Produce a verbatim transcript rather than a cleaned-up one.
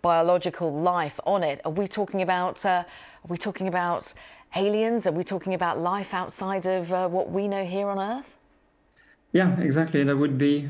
biological life on it. Are we talking about, uh, are we talking about aliens? Are we talking about life outside of uh, what we know here on Earth? Yeah, exactly. That would be